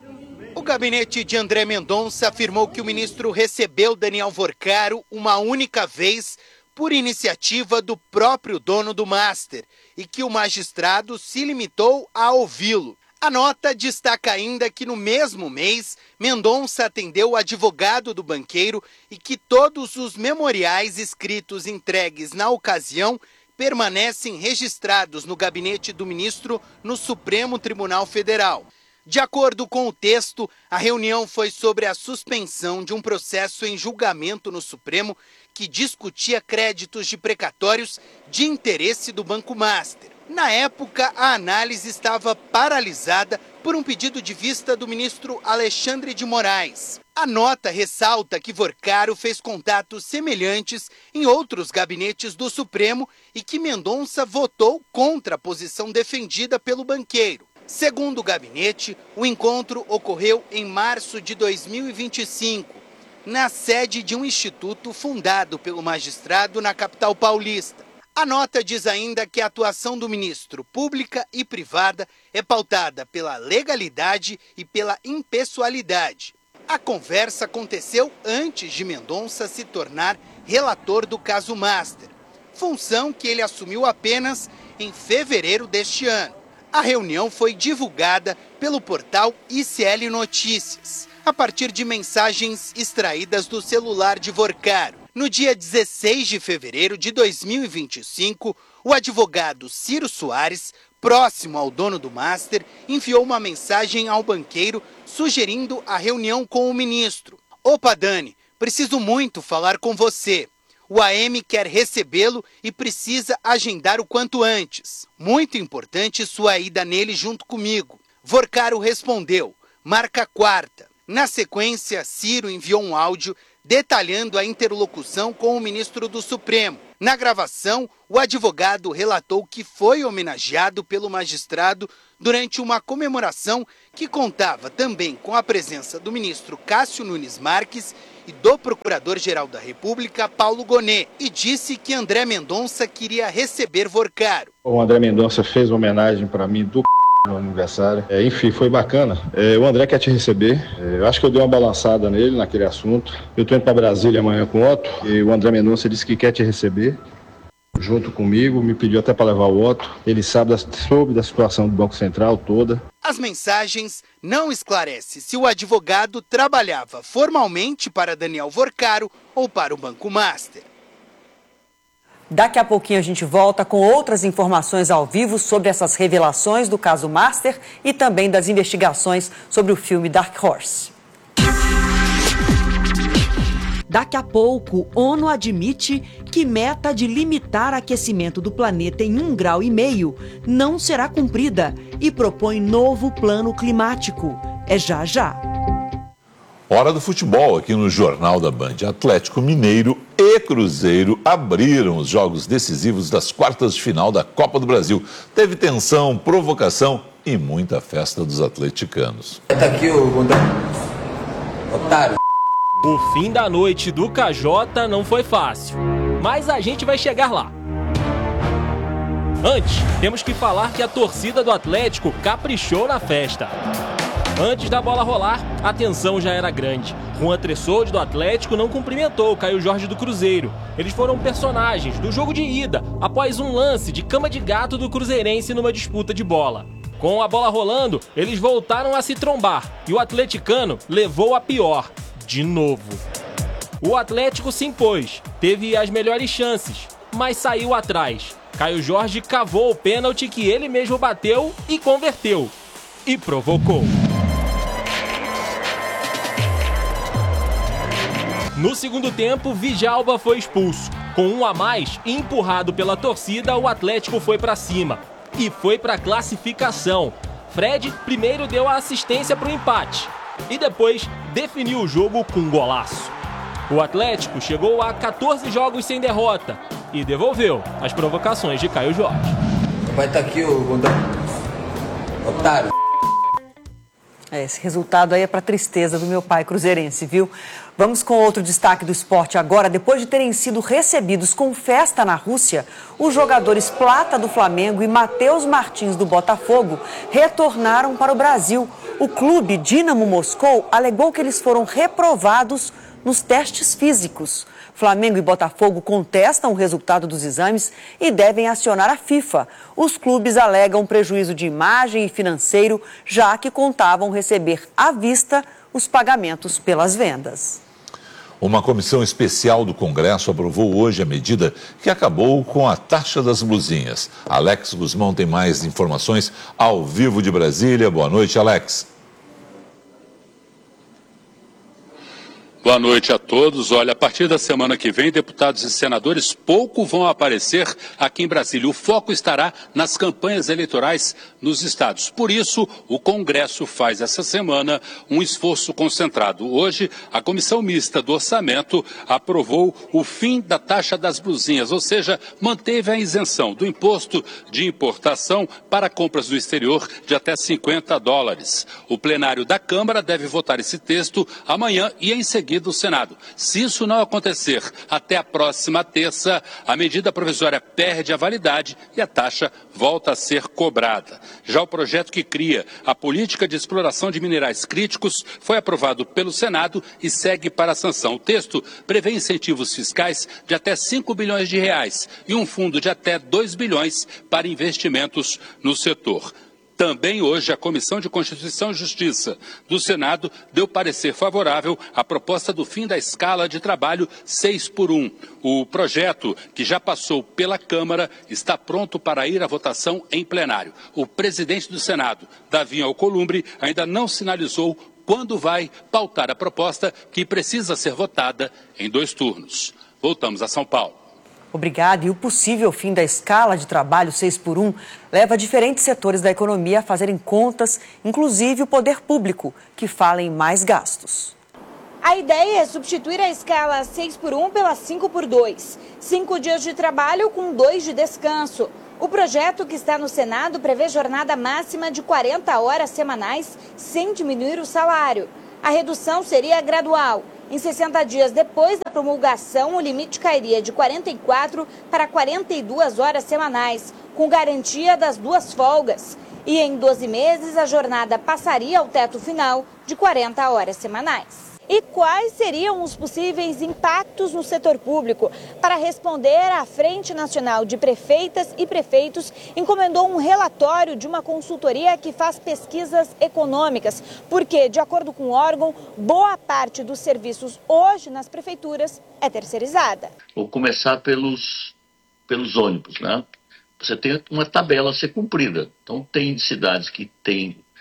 O gabinete de André Mendonça afirmou que o ministro recebeu Daniel Vorcaro uma única vez por iniciativa do próprio dono do Master e que o magistrado se limitou a ouvi-lo. A nota destaca ainda que no mesmo mês, Mendonça atendeu o advogado do banqueiro e que todos os memoriais escritos entregues na ocasião permanecem registrados no gabinete do ministro no Supremo Tribunal Federal. De acordo com o texto, a reunião foi sobre a suspensão de um processo em julgamento no Supremo que discutia créditos de precatórios de interesse do Banco Master. Na época, a análise estava paralisada por um pedido de vista do ministro Alexandre de Moraes. A nota ressalta que Vorcaro fez contatos semelhantes em outros gabinetes do Supremo e que Mendonça votou contra a posição defendida pelo banqueiro. Segundo o gabinete, o encontro ocorreu em março de dois mil e vinte e cinco, na sede de um instituto fundado pelo magistrado na capital paulista. A nota diz ainda que a atuação do ministro, pública e privada, é pautada pela legalidade e pela impessoalidade. A conversa aconteceu antes de Mendonça se tornar relator do caso Master, função que ele assumiu apenas em fevereiro deste ano. A reunião foi divulgada pelo portal I C L Notícias, a partir de mensagens extraídas do celular de Vorcaro. No dia dezesseis de fevereiro de dois mil e vinte e cinco, o advogado Ciro Soares, próximo ao dono do Master, enviou uma mensagem ao banqueiro sugerindo a reunião com o ministro. Opa, Dani, preciso muito falar com você. O A M quer recebê-lo e precisa agendar o quanto antes. Muito importante sua ida nele junto comigo. Vorcaro respondeu: marca quarta. Na sequência, Ciro enviou um áudio detalhando a interlocução com o ministro do Supremo. Na gravação, o advogado relatou que foi homenageado pelo magistrado durante uma comemoração que contava também com a presença do ministro Cássio Nunes Marques e do Procurador-Geral da República, Paulo Gonê, e disse que André Mendonça queria receber Vorcaro. O André Mendonça fez uma homenagem para mim do c... no aniversário. É, enfim, foi bacana. É, o André quer te receber. É, eu acho que eu dei uma balançada nele naquele assunto. Eu estou indo para Brasília amanhã com o Otto e o André Mendonça disse que quer te receber junto comigo, me pediu até para levar o Otto. Ele sabe da, soube da situação do Banco Central toda. As mensagens não esclarecem se o advogado trabalhava formalmente para Daniel Vorcaro ou para o Banco Master. Daqui a pouquinho a gente volta com outras informações ao vivo sobre essas revelações do caso Master e também das investigações sobre o filme Dark Horse. Daqui a pouco, ONU admite que meta de limitar aquecimento do planeta em um grau e meio não será cumprida e propõe novo plano climático. É já já. Hora do futebol aqui no Jornal da Band. Atlético Mineiro e Cruzeiro abriram os jogos decisivos das quartas de final da Copa do Brasil. Teve tensão, provocação e muita festa dos atleticanos. Tá aqui o otário. O fim da noite do K J não foi fácil, mas a gente vai chegar lá. Antes, temos que falar que a torcida do Atlético caprichou na festa. Antes da bola rolar, a tensão já era grande. Juan Tressoldi do Atlético não cumprimentou Caio Jorge do Cruzeiro. Eles foram personagens do jogo de ida, após um lance de cama de gato do cruzeirense numa disputa de bola. Com a bola rolando, eles voltaram a se trombar e o atleticano levou a pior. De novo. O Atlético se impôs, teve as melhores chances, mas saiu atrás. Caio Jorge cavou o pênalti que ele mesmo bateu e converteu. E provocou. No segundo tempo, Djalma foi expulso. Com um a mais e empurrado pela torcida, o Atlético foi para cima. E foi para a classificação. Fred primeiro deu a assistência para o empate. E depois definiu o jogo com um golaço. O Atlético chegou a quatorze jogos sem derrota e devolveu as provocações de Caio Jorge. Vai estar aqui o otário. Esse resultado aí é para tristeza do meu pai cruzeirense, viu? Vamos com outro destaque do esporte agora. Depois de terem sido recebidos com festa na Rússia, os jogadores Plata do Flamengo e Matheus Martins do Botafogo retornaram para o Brasil. O clube Dinamo Moscou alegou que eles foram reprovados nos testes físicos. Flamengo e Botafogo contestam o resultado dos exames e devem acionar a FIFA. Os clubes alegam prejuízo de imagem e financeiro, já que contavam receber à vista os pagamentos pelas vendas. Uma comissão especial do Congresso aprovou hoje a medida que acabou com a taxa das blusinhas. Alex Guzmão tem mais informações ao vivo de Brasília. Boa noite, Alex. Boa noite a todos. Olha, a partir da semana que vem, deputados e senadores pouco vão aparecer aqui em Brasília. O foco estará nas campanhas eleitorais nos estados. Por isso, o Congresso faz essa semana um esforço concentrado. Hoje, a Comissão Mista do Orçamento aprovou o fim da taxa das blusinhas, ou seja, manteve a isenção do imposto de importação para compras do exterior de até cinquenta dólares. O plenário da Câmara deve votar esse texto amanhã e em seguida do Senado. Se isso não acontecer até a próxima terça, a medida provisória perde a validade e a taxa volta a ser cobrada. Já o projeto que cria a política de exploração de minerais críticos foi aprovado pelo Senado e segue para a sanção. O texto prevê incentivos fiscais de até cinco bilhões de reais e um fundo de até dois bilhões para investimentos no setor. Também hoje, a Comissão de Constituição e Justiça do Senado deu parecer favorável à proposta do fim da escala de trabalho seis por um. O projeto, que já passou pela Câmara, está pronto para ir à votação em plenário. O presidente do Senado, Davi Alcolumbre, ainda não sinalizou quando vai pautar a proposta, que precisa ser votada em dois turnos. Voltamos a São Paulo. Obrigada. E o possível fim da escala de trabalho seis por um leva diferentes setores da economia a fazerem contas, inclusive o poder público, que fala em mais gastos. A ideia é substituir a escala seis por um pela cinco por dois. Cinco dias de trabalho com dois de descanso. O projeto que está no Senado prevê jornada máxima de quarenta horas semanais sem diminuir o salário. A redução seria gradual. Em sessenta dias depois da promulgação, o limite cairia de quarenta e quatro para quarenta e duas horas semanais, com garantia das duas folgas. E em doze meses, a jornada passaria ao teto final de quarenta horas semanais. E quais seriam os possíveis impactos no setor público? Para responder, a Frente Nacional de Prefeitas e Prefeitos encomendou um relatório de uma consultoria que faz pesquisas econômicas, porque, de acordo com o órgão, boa parte dos serviços hoje nas prefeituras é terceirizada. Vou começar pelos, pelos ônibus, né? Você tem uma tabela a ser cumprida. Então, tem cidades que têm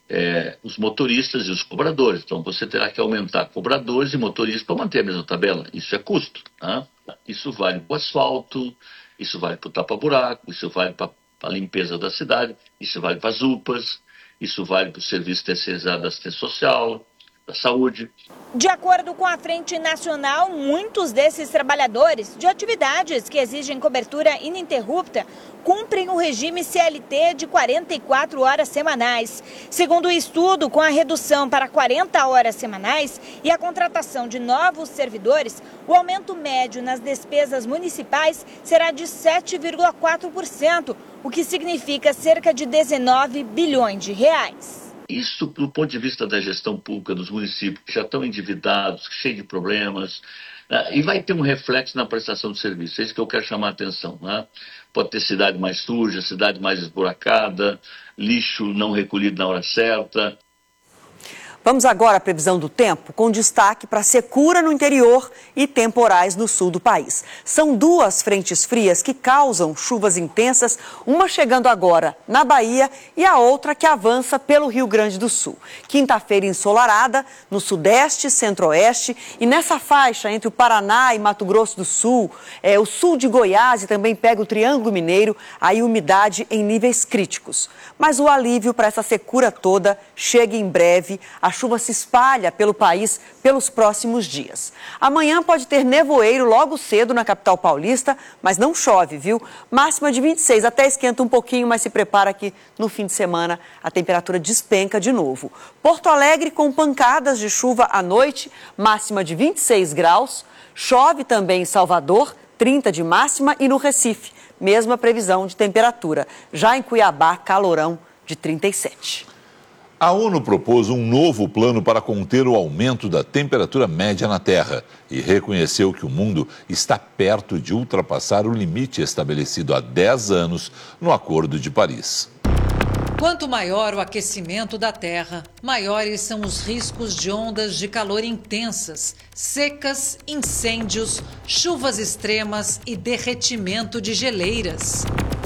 é, os motoristas e os cobradores. Então, você terá que aumentar cobradores e motoristas para manter a mesma tabela. Isso é custo. Tá? Isso vale para o asfalto, isso vale para o tapa-buraco, isso vale para a limpeza da cidade, isso vale para as U P As, isso vale para o serviço terceirizado da assistência social, da saúde. De acordo com a Frente Nacional, muitos desses trabalhadores de atividades que exigem cobertura ininterrupta cumprem o regime C L T de quarenta e quatro horas semanais. Segundo o estudo, com a redução para quarenta horas semanais e a contratação de novos servidores, o aumento médio nas despesas municipais será de sete vírgula quatro por cento, o que significa cerca de dezenove bilhões de reais. Isso, do ponto de vista da gestão pública dos municípios, que já estão endividados, cheios de problemas, né? E vai ter um reflexo na prestação de serviço. É isso que eu quero chamar a atenção. Né? Pode ter cidade mais suja, cidade mais esburacada, lixo não recolhido na hora certa. Vamos agora à previsão do tempo, com destaque para secura no interior e temporais no sul do país. São duas frentes frias que causam chuvas intensas, uma chegando agora na Bahia e a outra que avança pelo Rio Grande do Sul. Quinta-feira ensolarada no sudeste, centro-oeste e nessa faixa entre o Paraná e Mato Grosso do Sul, é, o sul de Goiás e também pega o Triângulo Mineiro, aí umidade em níveis críticos. Mas o alívio para essa secura toda chega em breve. A chuva se espalha pelo país pelos próximos dias. Amanhã pode ter nevoeiro logo cedo na capital paulista, mas não chove, viu? Máxima de vinte e seis, até esquenta um pouquinho, mas se prepara que no fim de semana a temperatura despenca de novo. Porto Alegre com pancadas de chuva à noite, máxima de vinte e seis graus. Chove também em Salvador, trinta de máxima, e no Recife, mesma previsão de temperatura. Já em Cuiabá, calorão de trinta e sete. A ONU propôs um novo plano para conter o aumento da temperatura média na Terra e reconheceu que o mundo está perto de ultrapassar o limite estabelecido há dez anos no Acordo de Paris. Quanto maior o aquecimento da Terra, maiores são os riscos de ondas de calor intensas, secas, incêndios, chuvas extremas e derretimento de geleiras.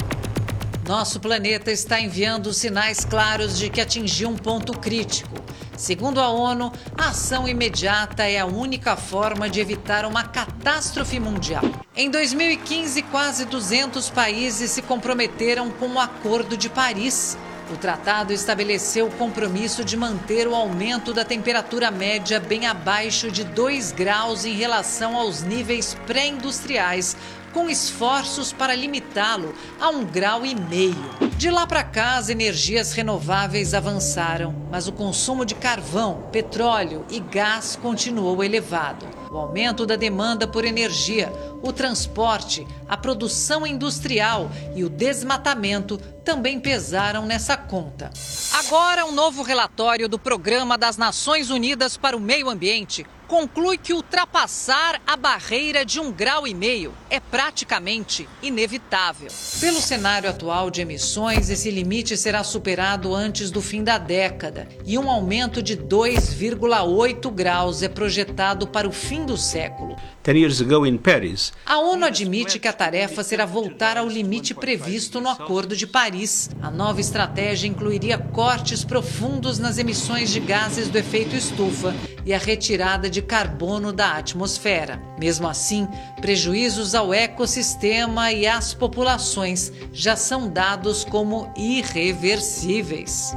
Nosso planeta está enviando sinais claros de que atingiu um ponto crítico. Segundo a ONU, a ação imediata é a única forma de evitar uma catástrofe mundial. Em dois mil e quinze, quase duzentos países se comprometeram com o Acordo de Paris. O tratado estabeleceu o compromisso de manter o aumento da temperatura média bem abaixo de dois graus em relação aos níveis pré-industriais, com esforços para limitá-lo a um grau e meio. De lá para cá, as energias renováveis avançaram, mas o consumo de carvão, petróleo e gás continuou elevado. O aumento da demanda por energia, o transporte, a produção industrial e o desmatamento também pesaram nessa conta. Agora, um novo relatório do Programa das Nações Unidas para o Meio Ambiente conclui que ultrapassar a barreira de um grau e meio é praticamente inevitável. Pelo cenário atual de emissões, esse limite será superado antes do fim da década e um aumento de dois vírgula oito graus é projetado para o fim do século. Ten years ago in Paris. A ONU admite que a tarefa será voltar ao limite previsto no Acordo de Paris. A nova estratégia incluiria cortes profundos nas emissões de gases do efeito estufa e a retirada de carbono da atmosfera. Mesmo assim, prejuízos ao ecossistema e às populações já são dados como irreversíveis.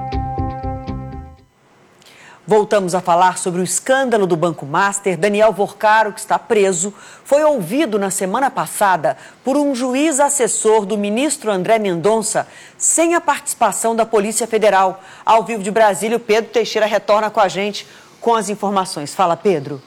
Voltamos a falar sobre o escândalo do Banco Master. Daniel Vorcaro, que está preso, foi ouvido na semana passada por um juiz assessor do ministro André Mendonça, sem a participação da Polícia Federal. Ao vivo de Brasília, o Pedro Teixeira retorna com a gente com as informações. Fala, Pedro.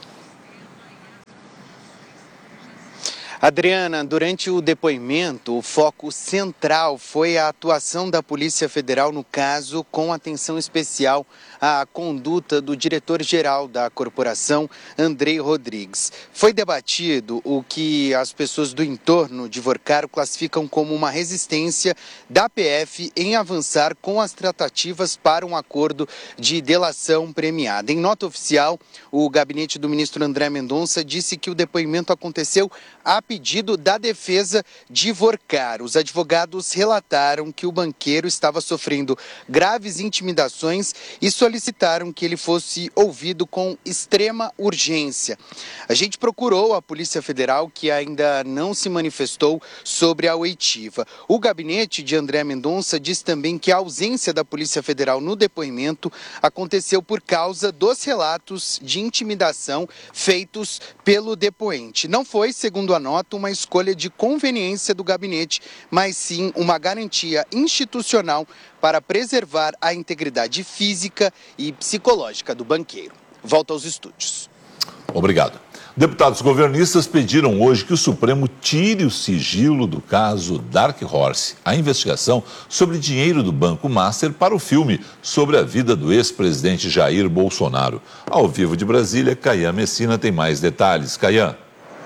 Adriana, durante o depoimento, o foco central foi a atuação da Polícia Federal no caso, com atenção especial a conduta do diretor-geral da corporação, Andrei Rodrigues. Foi debatido o que as pessoas do entorno de Vorcaro classificam como uma resistência da P F em avançar com as tratativas para um acordo de delação premiada. Em nota oficial, o gabinete do ministro André Mendonça disse que o depoimento aconteceu a pedido da defesa de Vorcaro. Os advogados relataram que o banqueiro estava sofrendo graves intimidações e solicitaram que ele fosse ouvido com extrema urgência. A gente procurou a Polícia Federal, que ainda não se manifestou sobre a oitiva. O gabinete de André Mendonça diz também que a ausência da Polícia Federal no depoimento aconteceu por causa dos relatos de intimidação feitos pelo depoente. Não foi, segundo a nota, uma escolha de conveniência do gabinete, mas sim uma garantia institucional para preservar a integridade física e psicológica do banqueiro. Volta aos estúdios. Obrigado. Deputados governistas pediram hoje que o Supremo tire o sigilo do caso Dark Horse, a investigação sobre dinheiro do Banco Master para o filme sobre a vida do ex-presidente Jair Bolsonaro. Ao vivo de Brasília, Caian Messina tem mais detalhes. Caian.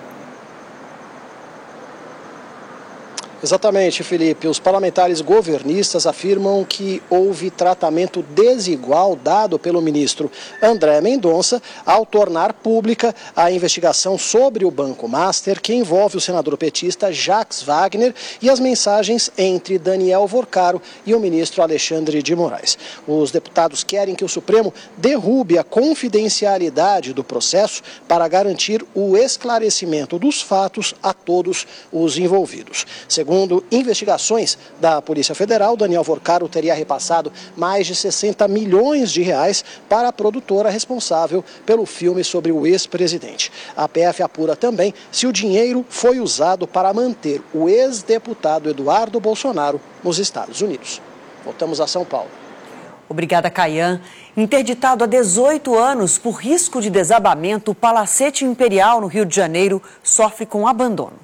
Exatamente, Felipe. Os parlamentares governistas afirmam que houve tratamento desigual dado pelo ministro André Mendonça ao tornar pública a investigação sobre o Banco Master, que envolve o senador petista Jacques Wagner e as mensagens entre Daniel Vorcaro e o ministro Alexandre de Moraes. Os deputados querem que o Supremo derrube a confidencialidade do processo para garantir o esclarecimento dos fatos a todos os envolvidos. Segundo investigações da Polícia Federal, Daniel Vorcaro teria repassado mais de sessenta milhões de reais para a produtora responsável pelo filme sobre o ex-presidente. A P F apura também se o dinheiro foi usado para manter o ex-deputado Eduardo Bolsonaro nos Estados Unidos. Voltamos a São Paulo. Obrigada, Caian. Interditado há dezoito anos por risco de desabamento, o Palacete Imperial, no Rio de Janeiro, sofre com abandono.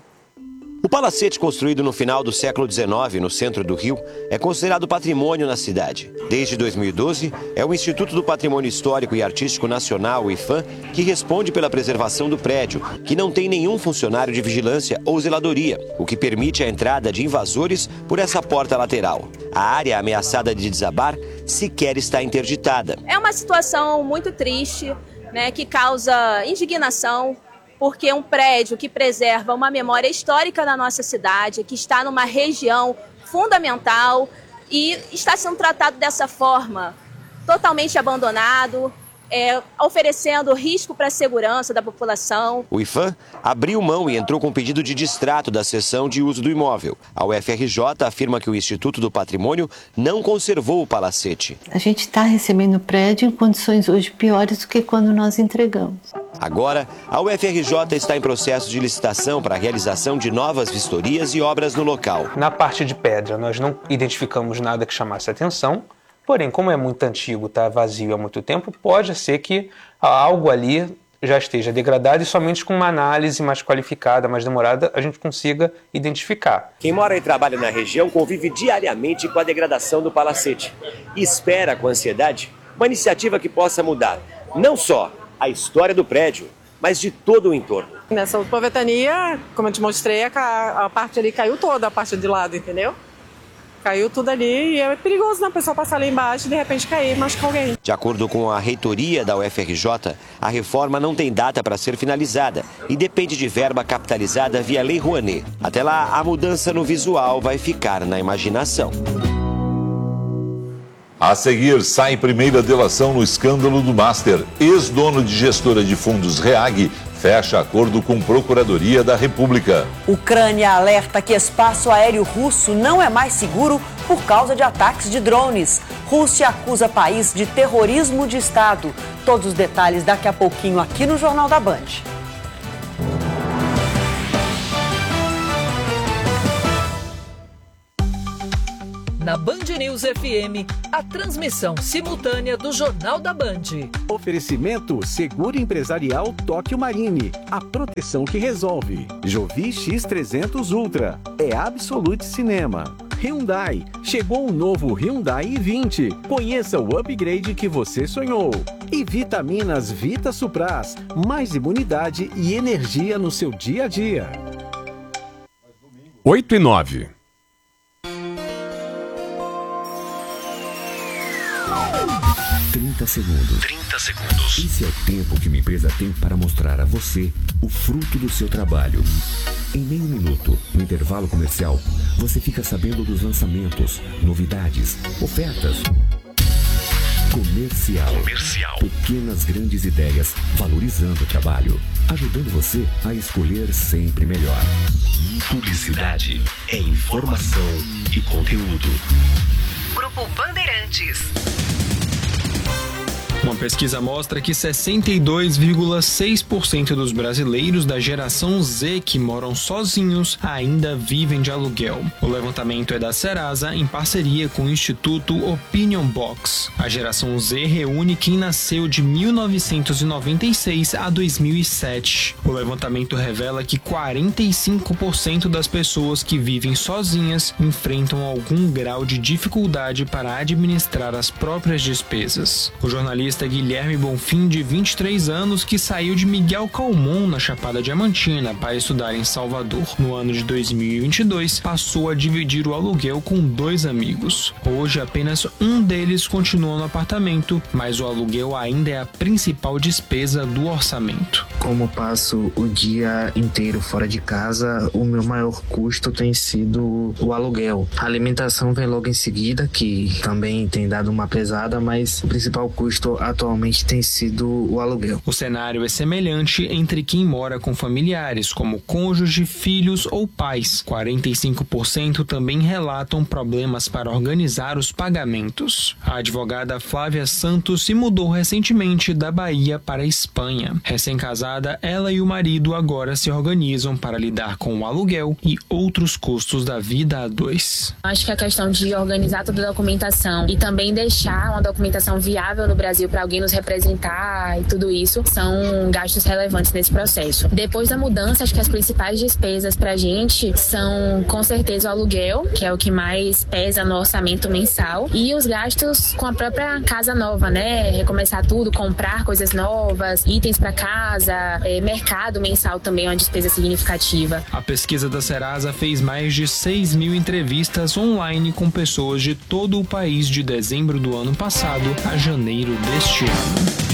O palacete, construído no final do século dezenove, no centro do Rio, é considerado patrimônio na cidade. Desde dois mil e doze, é o Instituto do Patrimônio Histórico e Artístico Nacional, o IPHAN, que responde pela preservação do prédio, que não tem nenhum funcionário de vigilância ou zeladoria, o que permite a entrada de invasores por essa porta lateral. A área ameaçada de desabar sequer está interditada. É uma situação muito triste, né, que causa indignação, porque um prédio que preserva uma memória histórica da nossa cidade, que está numa região fundamental e está sendo tratado dessa forma, totalmente abandonado, é, oferecendo risco para a segurança da população. O IPHAN abriu mão e entrou com pedido de distrato da cessão de uso do imóvel. A U F R J afirma que o Instituto do Patrimônio não conservou o palacete. A gente está recebendo o prédio em condições hoje piores do que quando nós entregamos. Agora, a U F R J está em processo de licitação para a realização de novas vistorias e obras no local. Na parte de pedra, nós não identificamos nada que chamasse atenção, porém, como é muito antigo, está vazio há muito tempo, pode ser que algo ali já esteja degradado e somente com uma análise mais qualificada, mais demorada, a gente consiga identificar. Quem mora e trabalha na região convive diariamente com a degradação do palacete e espera com ansiedade uma iniciativa que possa mudar não só a história do prédio, mas de todo o entorno. Nessa última ventania, como eu te mostrei, a, a parte ali caiu toda, a parte de lado, entendeu? Caiu tudo ali e é perigoso, né? A pessoa passar ali embaixo e de repente cair e machucar alguém. De acordo com a reitoria da U F R J, a reforma não tem data para ser finalizada e depende de verba capitalizada via Lei Rouanet. Até lá, a mudança no visual vai ficar na imaginação. A seguir, sai primeira delação no escândalo do Master. Ex-dono de gestora de fundos Reag fecha acordo com Procuradoria da República. Ucrânia alerta que espaço aéreo russo não é mais seguro por causa de ataques de drones. Rússia acusa país de terrorismo de Estado. Todos os detalhes daqui a pouquinho aqui no Jornal da Band. Na Band News F M, a transmissão simultânea do Jornal da Band. Oferecimento Seguro Empresarial Tóquio Marine, a proteção que resolve. Jovi X trezentos Ultra, é Absolute Cinema. Hyundai. Chegou o novo Hyundai i vinte. Conheça o upgrade que você sonhou. E Vitaminas Vita Supras. Mais imunidade e energia no seu dia a dia. oito e nove. trinta segundos. trinta segundos. Esse é o tempo que uma empresa tem para mostrar a você o fruto do seu trabalho. Em meio minuto, no intervalo comercial, você fica sabendo dos lançamentos, novidades, ofertas. Comercial. Comercial. Pequenas grandes ideias, valorizando o trabalho, ajudando você a escolher sempre melhor. Publicidade é informação e conteúdo. Grupo Bandeirantes. Uma pesquisa mostra que sessenta e dois vírgula seis por cento dos brasileiros da geração Z que moram sozinhos ainda vivem de aluguel. O levantamento é da Serasa em parceria com o Instituto Opinion Box. A geração Z reúne quem nasceu de mil novecentos e noventa e seis a dois mil e sete. O levantamento revela que quarenta e cinco por cento das pessoas que vivem sozinhas enfrentam algum grau de dificuldade para administrar as próprias despesas. O jornalista Guilherme Bonfim, de vinte e três anos, que saiu de Miguel Calmon, na Chapada Diamantina, para estudar em Salvador. No ano de dois mil e vinte e dois, passou a dividir o aluguel com dois amigos. Hoje, apenas um deles continua no apartamento, mas o aluguel ainda é a principal despesa do orçamento. Como passo o dia inteiro fora de casa, o meu maior custo tem sido o aluguel. A alimentação vem logo em seguida, que também tem dado uma pesada, mas o principal custo atualmente tem sido o aluguel. O cenário é semelhante entre quem mora com familiares, como cônjuge, filhos ou pais. quarenta e cinco por cento também relatam problemas para organizar os pagamentos. A advogada Flávia Santos se mudou recentemente da Bahia para a Espanha. Recém-casada, ela e o marido agora se organizam para lidar com o aluguel e outros custos da vida a dois. Acho que a questão de organizar toda a documentação e também deixar uma documentação viável no Brasil para alguém nos representar e tudo isso são gastos relevantes nesse processo. Depois da mudança, acho que as principais despesas para a gente são com certeza o aluguel, que é o que mais pesa no orçamento mensal, e os gastos com a própria casa nova, né? Recomeçar tudo, comprar coisas novas, itens para casa, é, mercado mensal também é uma despesa significativa. A pesquisa da Serasa fez mais de seis mil entrevistas online com pessoas de todo o país de dezembro do ano passado a janeiro deste ano.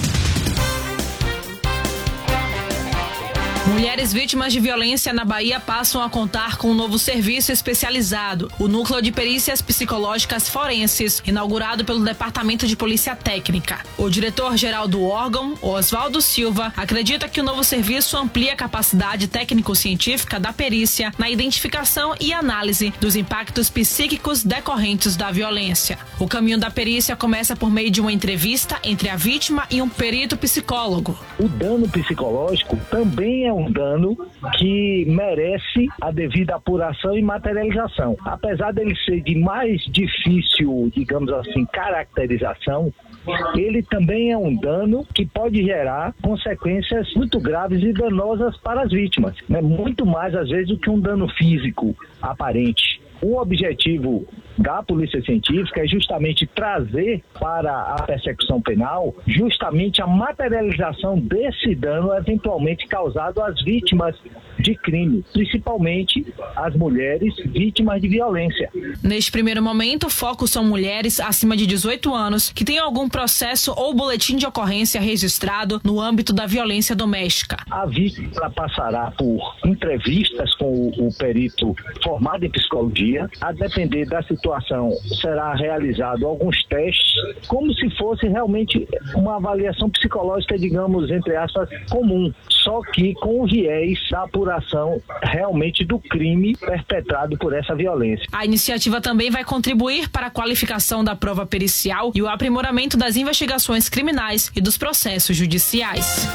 Mulheres vítimas de violência na Bahia passam a contar com um novo serviço especializado, o Núcleo de Perícias Psicológicas Forenses, inaugurado pelo Departamento de Polícia Técnica. O diretor-geral do órgão, Oswaldo Silva, acredita que o novo serviço amplia a capacidade técnico-científica da perícia na identificação e análise dos impactos psíquicos decorrentes da violência. O caminho da perícia começa por meio de uma entrevista entre a vítima e um perito psicólogo. O dano psicológico também é um dano que merece a devida apuração e materialização. Apesar dele ser de mais difícil, digamos assim, caracterização, ele também é um dano que pode gerar consequências muito graves e danosas para as vítimas, né? Muito mais, às vezes, do que um dano físico aparente. O objetivo da Polícia Científica é justamente trazer para a persecução penal justamente a materialização desse dano eventualmente causado às vítimas de crime, principalmente as mulheres vítimas de violência. Neste primeiro momento, o foco são mulheres acima de dezoito anos que têm algum processo ou boletim de ocorrência registrado no âmbito da violência doméstica. A vítima passará por entrevistas com o, o perito formado em psicologia. A depender da situação, será realizado alguns testes, como se fosse realmente uma avaliação psicológica, digamos, entre aspas, comum, só que com o viés da apuração realmente do crime perpetrado por essa violência. A iniciativa também vai contribuir para a qualificação da prova pericial e o aprimoramento das investigações criminais e dos processos judiciais.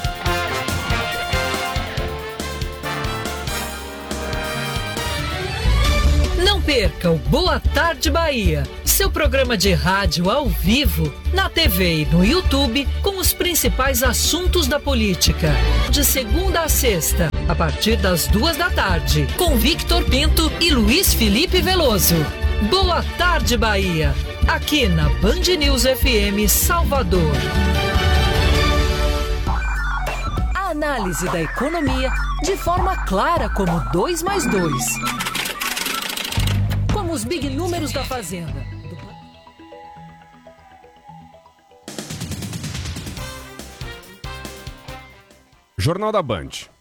Não perca o Boa Tarde Bahia, seu programa de rádio ao vivo, na T V e no YouTube, com os principais assuntos da política. De segunda a sexta, a partir das duas da tarde, com Victor Pinto e Luiz Felipe Veloso. Boa Tarde, Bahia. Aqui na Band News F M Salvador. A análise da economia de forma clara como dois mais dois. Como os big números da Fazenda. Jornal da Band.